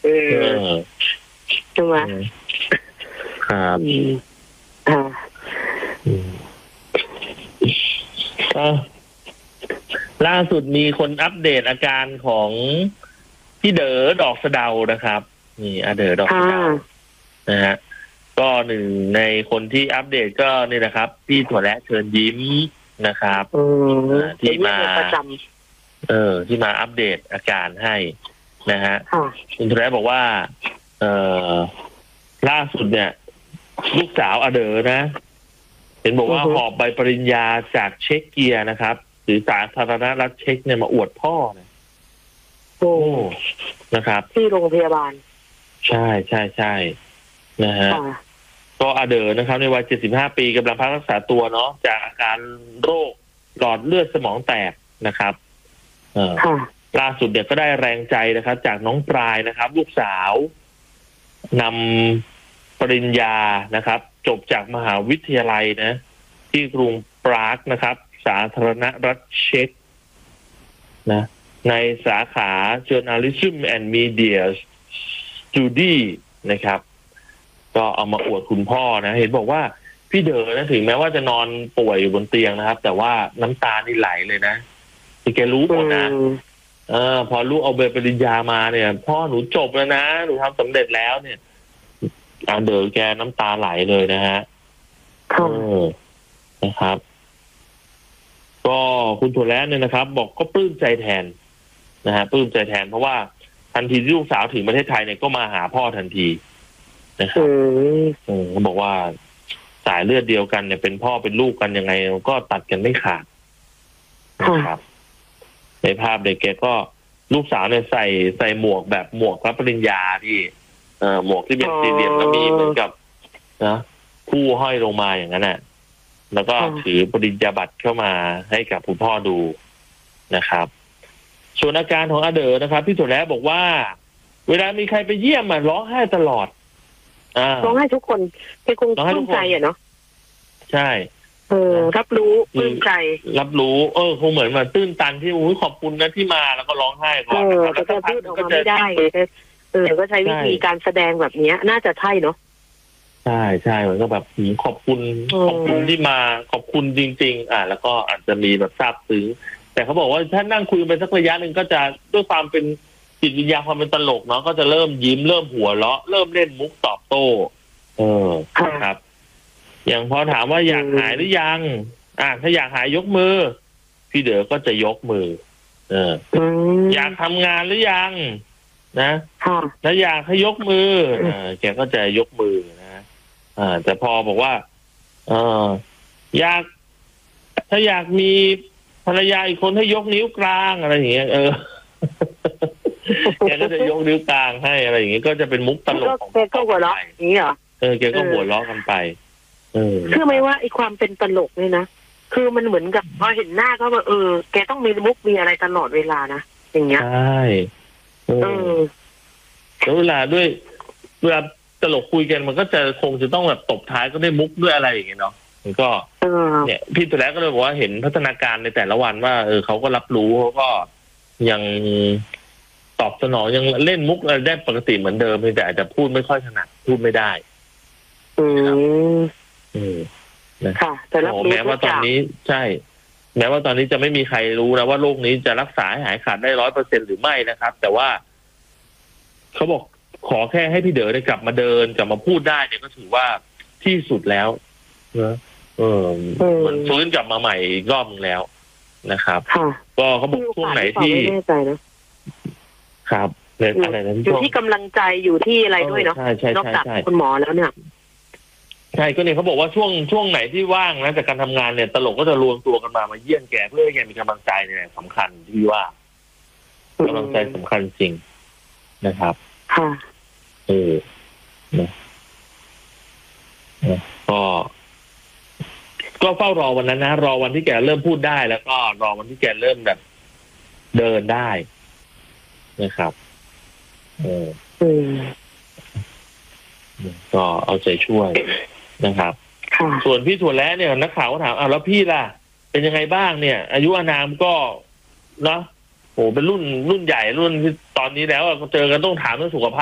ใช่ไหมครับล่าสุดมีคนอัปเดตอาการของพี่เด๋อดอกสะเดานะครับนี่เด๋อดอกสะเดานะฮะก็หนึ่งในคนที่อัปเดตก็นี่นะครับพี่ถั่วและเชิญยิ้มนะครับที่มาที่มาอัปเดตอาการให้นะฮะคุณถั่วและบอกว่าล่าสุดเนี่ยลูกสาวเด๋อนะเห็นบอกว่าหอบใบปริญญาจากเช็กเกียนะครับหรือสาธารณรัฐเช็กเนี่ยมาอวดพ่อเนี่ยนะครับที่โรงพยาบาลใช่นะฮะก็เด๋อนะครับในวัย75 ปีกำลังพักรักษาตัวเนาะจากอาการโรคหลอดเลือดสมองแตกนะครับล่าสุดเนี่ยก็ได้แรงใจนะครับจากน้องปลายนะครับลูกสาวนำปริญญานะครับจบจากมหาวิทยาลัยนะที่กรุงปรากนะครับสาธารณรัฐเช็กนะในสาขา Journalism and Media Study นะครับก็เอามาอวดคุณพ่อนะเห็นบอกว่าพี่เด๋อนะถึงแม้ว่าจะนอนป่วยอยู่บนเตียงนะครับแต่ว่าน้ำตานี่ไหลเลยนะที่แกรู้หมดนะพอลูกเอาใบปริญญามาเนี่ยพ่อหนูจบแล้วนะหนูทำสำเร็จแล้วเนี่ยเด๋อแกน้ำตาไหลเลยนะฮะนะครับก็คุณถั่วและเนี่ยนะครับบอกก็ปลื้มใจแทนนะฮะปลื้มใจแทนเพราะว่าทันทีที่ลูกสาวถึงประเทศไทยเนี่ยก็มาหาพ่อทันทีนะครับเขาบอกว่าสายเลือดเดียวกันเนี่ยเป็นพ่อเป็นลูกกันยังไงก็ตัดกันไม่ขาดนะครับในภาพเด็กแกก็ลูกสาวเนี่ยใส่หมวกแบบหมวกรับปริญญาที่หมวกที่เป็นสี่เหลี่ยมแล้วมีเหมือนกับนะผู้ห้อยลงมาอย่างนั้นน่ะแล้วก็ถือปริญญาบัตรเข้ามาให้กับคุณพ่อดูนะครับส่วนอาการของเด๋อนะครับพี่ถั่วและบอกว่าเวลามีใครไปเยี่ยมร้องไห้ตลอดร้องไห้ทุกคนเป็นคงปลื้มใจเนาะใช่รับรู้ปลื้มใจรับรู้คงเหมือนมาตื้นตันที่ขอบคุณนะที่มาแล้วก็ร้องไห้ก่อนแล้วก็พูดออกมาไม่ได้ก็ใช้วิธีการแสดงแบบนี้น่าจะใช่เนาะใช่มันก็แบบขอบคุณที่มาขอบคุณจริงๆแล้วก็อาจจะมีแบบซาบซึ้งแต่เขาบอกว่าถ้านั่งคุยไปสักระยะหนึ่งก็จะด้วยความเป็นจิตวิญญาณความเป็นตลกเนาะก็จะเริ่มยิ้มเริ่มหัวเราะเริ่มเล่นมุกตอบโต้ครับอย่างพอถามว่าอยากหายหรือยังถ้าอยากหายยกมือพี่เด๋อก็จะยกมืออยากทำงานหรือยังนะถ้าอยากให้ยกมือแกก็จะยกมือนะแต่พอบอกว่าถ้าอยากมีภรรยาอีกคนให้ยกนิ้วกลางอะไรอย่างเงี้ยแกก็จะยกนิ้วกลางให้อะไรอย่างเงี้ยก็จะเป็นมุกตลกของแกก็หัวเราะอย่างนี้เหรอแกก็หัวเราะกันไปคือไม่ว่าไอ้ความเป็นตลกเนี่ยนะคือมันเหมือนกับพอเห็นหน้าก็ว่าแกต้องมีมุกมีอะไรตลอดเวลานะอย่างเงี้ยใช่แล้วเวลาตลกคุยกันมันก็จะคงจะต้องแบบตบท้ายก็ได้มุกด้วยอะไรอย่างเงี้ยเนาะมันก็เนี่ยพี่ตัวแรกก็เลยบอกว่าเห็นพัฒนาการในแต่ละวันว่าเขาก็รับรู้เขาก็ยังตอบสนองยังเล่นมุกอะไรได้ปกติเหมือนเดิมแต่อาจจะพูดไม่ค่อยถนัดพูดไม่ได้ค่ะแต่รับรู้แม้ว่าตอนนี้ใช่แม้ว่าตอนนี้จะไม่มีใครรู้นะว่าโรคนี้จะรักษาให้หายขาดได้ 100% หรือไม่นะครับแต่ว่าเขาบอกขอแค่ให้พี่เด๋อได้กลับมาเดินกลับมาพูดได้เนี่ยก็ถือว่าที่สุดแล้วนะเหมือนฟื้นกลับมาใหม่อีกรอบนึงแล้วนะครับก็เขาบอกช่วงไหนที่ครับอะไรนะอยู่ที่กำลังใจอยู่ที่อะไรด้วยเนาะนอกจากคุณหมอแล้วเนี่ยใช่ก็เนี่ยเขาบอกว่าช่วงไหนที่ว่างนะจากการทำงานเนี่ยตลกก็จะรวมตัวกันมาเยี่ยมแกเพื่อให้แกมีกำลังใจเนี่ยสำคัญที่ว่ากำลังใจสำคัญจริงนะครับค่ะก็เฝ้ารอวันนั้นนะรอวันที่แกเริ่มพูดได้แล้วก็รอวันที่แกเริ่มแบบเดินได้นะครับก็เอาใจช่วยนะครับส่วนพี่ถั่วและเนี่ยนักข่าวก็ถามแล้วพี่ล่ะเป็นยังไงบ้างเนี่ยอายุอานามก็เนาะโหเป็นรุ่นใหญ่รุ่นที่ตอนนี้แล้วเจอกันต้องถามเรื่องสุขภาพ